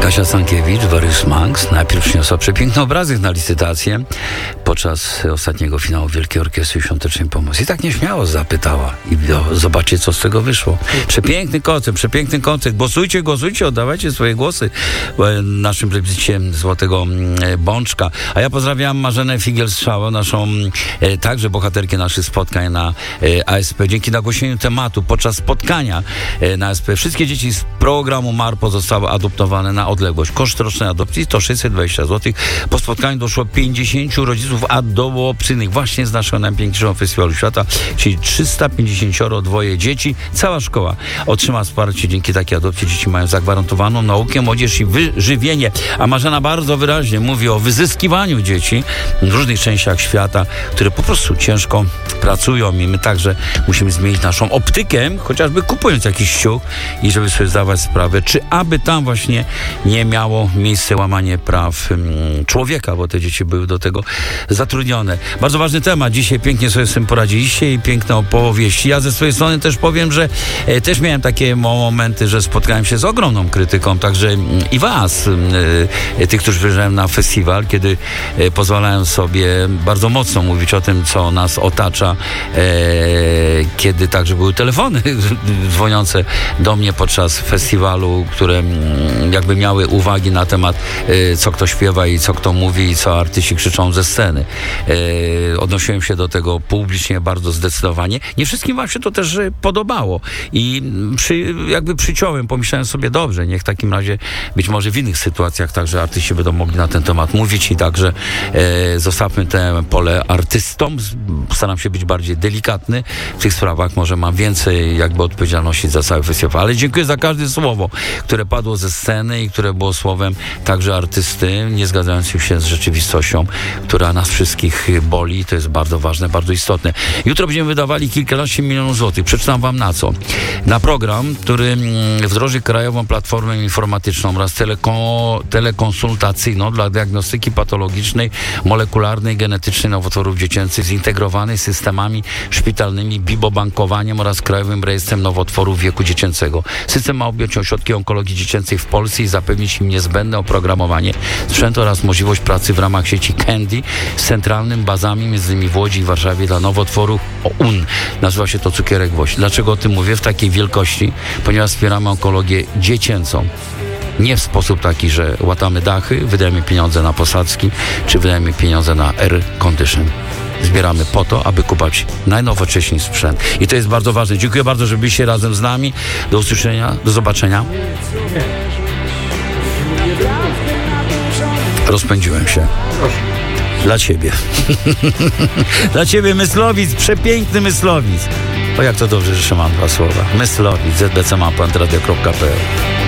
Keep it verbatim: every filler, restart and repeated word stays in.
Kasia Stankiewicz, Warius Manx, najpierw przyniosła przepiękny obrazek na licytację podczas ostatniego finału Wielkiej Orkiestry Świątecznej Pomocy. I tak nieśmiało zapytała i do, zobaczcie, co z tego wyszło. Przepiękny koncert, przepiękny koncert. Głosujcie, głosujcie, oddawajcie swoje głosy w naszym plebiscycie Złotego Bączka. A ja pozdrawiam Marzenę Figiel-Strzałę, naszą e, także bohaterkę naszych spotkań na e, A S P. Dzięki nagłośnieniu tematu podczas spotkania e, na A S P wszystkie dzieci z programu MARPO zostały adoptowane na odległość. Koszt rocznej adopcji to sześćset dwadzieścia złotych. Po spotkaniu doszło pięćdziesięciu rodziców adopcyjnych właśnie z naszego najpiękniejszego festiwalu świata, czyli trzysta pięćdziesiąt dwoje dzieci. Cała szkoła otrzyma wsparcie dzięki takiej adopcji. Dzieci mają zagwarantowaną naukę, młodzież i wyżywienie. A Marzena bardzo wyraźnie mówi o wyzyskiwaniu dzieci w różnych częściach świata, które po prostu ciężko pracują i my także musimy zmienić naszą optykę, chociażby kupując jakiś ciuch i żeby sobie zdawać sprawę, czy aby tam właśnie nie miało miejsca łamanie praw um, człowieka, bo te dzieci były do tego zatrudnione. Bardzo ważny temat. Dzisiaj pięknie sobie z tym poradziliście i piękne opowieści. Ja ze swojej strony też powiem, że e, też miałem takie momenty, że spotkałem się z ogromną krytyką, także m, i was, m, e, tych, którzy wyjeżdżają na festiwal, kiedy e, pozwalałem sobie bardzo mocno mówić o tym, co nas otacza, e, kiedy także były telefony dzwoniące do mnie podczas festiwalu, które m, jakby miały uwagi na temat, e, co kto śpiewa i co kto mówi i co artyści krzyczą ze sceny. E, odnosiłem się do tego publicznie bardzo zdecydowanie. Nie wszystkim wam się to też podobało i przy, jakby przyciąłem, pomyślałem sobie, dobrze, niech w takim razie być może w innych sytuacjach także artyści będą mogli na ten temat mówić i także e, zostawmy te pole artystom. Staram się być bardziej delikatny w tych sprawach. Może mam więcej jakby odpowiedzialności za cały festiwal, ale dziękuję za każde słowo, które padło ze sceny i które było słowem także artysty, nie zgadzającym się z rzeczywistością, która nas wszystkich boli. To jest bardzo ważne, bardzo istotne. Jutro będziemy wydawali kilkanaście milionów złotych. Przeczytam wam na co. Na program, który wdroży krajową platformę informatyczną oraz teleko, telekonsultacyjną dla diagnostyki patologicznej, molekularnej, genetycznej nowotworów dziecięcych, zintegrowanej z systemami szpitalnymi, bibobankowaniem oraz krajowym rejestrem nowotworów wieku dziecięcego. System ma objąć ośrodki onkologii dziecięcej w Polsce i zapewnić im niezbędne oprogramowanie, sprzęt oraz możliwość pracy w ramach sieci Candy z centralnymi bazami między innymi w Łodzi i Warszawie dla nowotworów O U N. Nazywa się to cukierek gwoźdź. Dlaczego o tym mówię? W takiej wielkości, ponieważ wspieramy onkologię dziecięcą. Nie w sposób taki, że łatamy dachy, wydajemy pieniądze na posadzki, czy wydajemy pieniądze na air condition. Zbieramy po to, aby kupować najnowocześniejszy sprzęt. I to jest bardzo ważne. Dziękuję bardzo, że byliście razem z nami. Do usłyszenia, do zobaczenia. Rozpędziłem się. Dla ciebie. Dla ciebie Myslowic, przepiękny Myslowic. O jak to dobrze, że mam dwa słowa. Myslowic, z b c małpa antyradio kropka p l.